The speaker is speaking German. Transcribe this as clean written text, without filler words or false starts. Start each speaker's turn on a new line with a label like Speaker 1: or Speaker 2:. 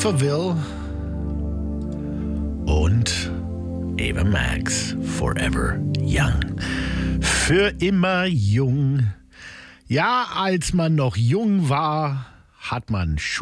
Speaker 1: Alphaville und Ava Max, Forever Young. Für immer jung. Ja, als man noch jung war, hat man